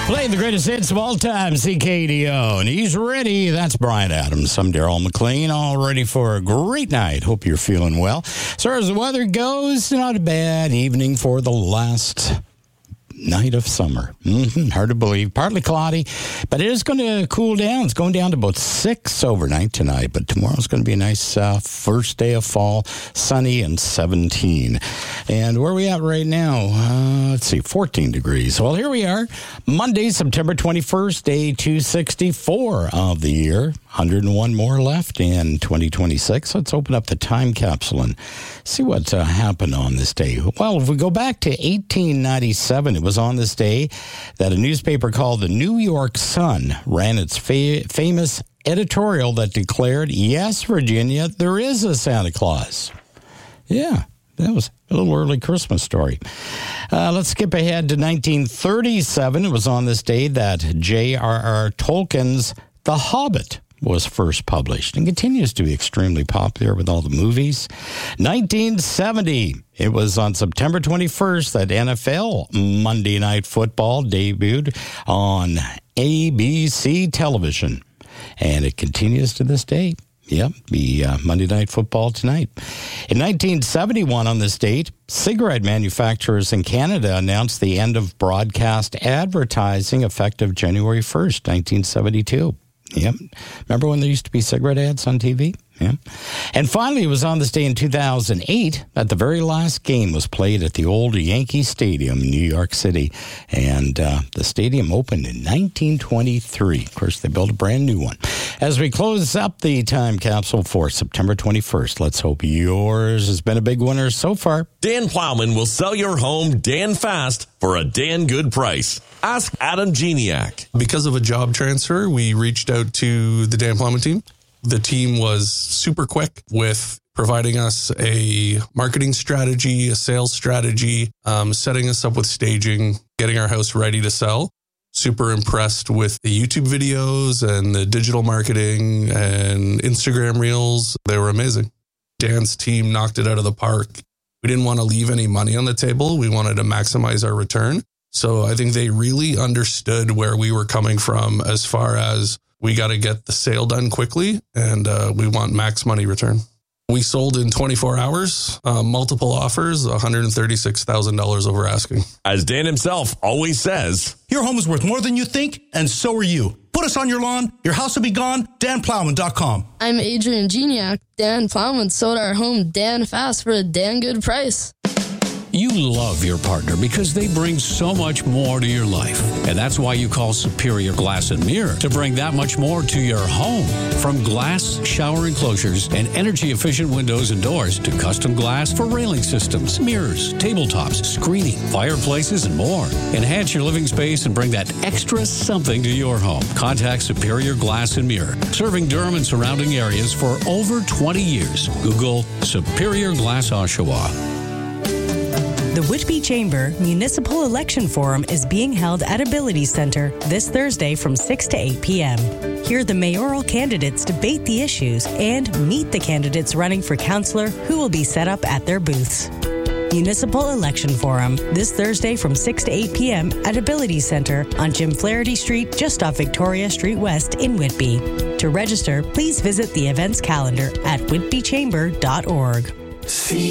Playing the greatest hits of all time, CKDO. And he's ready. That's Brian Adams. I'm Daryl McLean, all ready for a great night. Hope you're feeling well. As far as the weather goes, not a bad evening for the last night of summer. Hard to believe. Partly cloudy, but it is going to cool down. It's going down to about 6 overnight tonight, but tomorrow's going to be a nice first day of fall, sunny and 17. And where are we at right now? Let's see, 14 degrees. Well, here we are, Monday, September 21st, day 264 of the year. 101 more left in 2026. Let's open up the time capsule and see what happened on this day. Well, if we go back to 1897, it was on this day that a newspaper called the New York Sun ran its famous editorial that declared, yes, Virginia, there is a Santa Claus. Yeah, that was a little early Christmas story. Let's skip ahead to 1937. It was on this day that J.R.R. Tolkien's The Hobbit was first published and continues to be extremely popular with all the movies. 1970, it was on September 21st that NFL Monday Night Football debuted on ABC television, and it continues to this day. Yep, the Monday Night Football tonight. In 1971, on this date, cigarette manufacturers in Canada announced the end of broadcast advertising effective January 1st, 1972. Yep. Remember when there used to be cigarette ads on TV? Yeah. And finally, it was on this day in 2008 that the very last game was played at the old Yankee Stadium in New York City. And the stadium opened in 1923. Of course, they built a brand new one. As we close up the time capsule for September 21st, let's hope yours has been a big winner so far. Dan Plowman will sell your home Dan fast for a Dan good price. Ask Adam Geniak. Because of a job transfer, we reached out to the Dan Plowman team. The team was super quick with providing us a marketing strategy, a sales strategy, setting us up with staging, getting our house ready to sell. Super impressed with the YouTube videos and the digital marketing and Instagram reels. They were amazing. Dan's team knocked it out of the park. We didn't want to leave any money on the table. We wanted to maximize our return. So I think they really understood where we were coming from as far as we got to get the sale done quickly, and we want max money return. We sold in 24 hours, multiple offers, $136,000 over asking. As Dan himself always says, your home is worth more than you think, and so are you. Put us on your lawn, your house will be gone, danplowman.com. I'm Adrian Geniak. Dan Plowman sold our home Dan fast for a Dan good price. You love your partner because they bring so much more to your life. And that's why you call Superior Glass and Mirror, to bring that much more to your home. From glass shower enclosures and energy-efficient windows and doors to custom glass for railing systems, mirrors, tabletops, screening, fireplaces, and more. Enhance your living space and bring that extra something to your home. Contact Superior Glass and Mirror, serving Durham and surrounding areas for over 20 years. Google Superior Glass Oshawa. The Whitby Chamber Municipal Election Forum is being held at Ability Center this Thursday from 6 to 8 p.m. Hear the mayoral candidates debate the issues and meet the candidates running for councillor who will be set up at their booths. Municipal Election Forum this Thursday from 6 to 8 p.m. at Ability Center on Jim Flaherty Street, just off Victoria Street West in Whitby. To register, please visit the events calendar at whitbychamber.org.